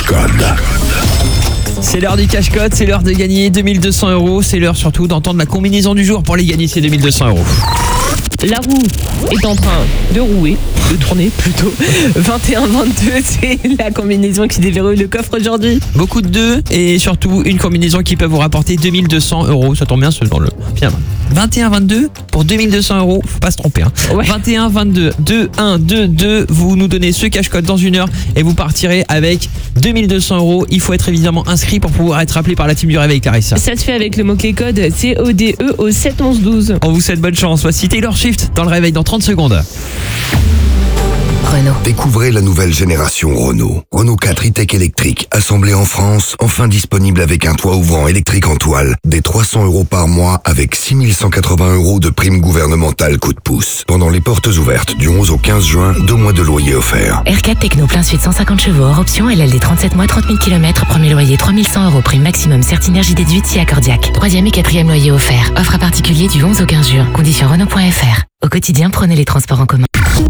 cache-code. C'est l'heure du cache-code, c'est l'heure de gagner 2200 €. C'est l'heure surtout d'entendre la combinaison du jour pour les gagner ces 2200 €. La roue est en train de rouer, de tourner plutôt. 21-22, c'est la combinaison qui déverrouille le coffre aujourd'hui. Beaucoup de 2 et surtout une combinaison qui peut vous rapporter 2200 €. Ça tombe bien, c'est dans le bien. 21-22 pour 2200 €, faut pas se tromper. Hein. Ouais. 21-22, 2-1-2-2, vous nous donnez ce cache-code dans une heure et vous partirez avec 2200 €. Il faut être évidemment inscrit pour pouvoir être appelé par la team du réveil, Clarissa. Ça se fait avec le mot-clé code CODE au 7 11 12. On vous souhaite bonne chance. Voici Taylor Swift dans le réveil dans 30 secondes. Renault. Découvrez la nouvelle génération Renault. Renault 4 e-tech électrique, assemblé en France, enfin disponible avec un toit ouvrant électrique en toile, des 300 € par mois avec 6180 € de prime gouvernementale coup de pouce. Pendant les portes ouvertes du 11 au 15 juin, 2 mois de loyer offert. R4 Techno plein sud 150 chevaux hors option, LLD 37 mois, 30 000 km, premier loyer 3100 €, prime maximum Certinergie déduite si accordiaque. 3e et 4e loyer offert. Offre à particulier du 11 au 15 juin. Conditions Renault.fr. Au quotidien, prenez les transports en commun.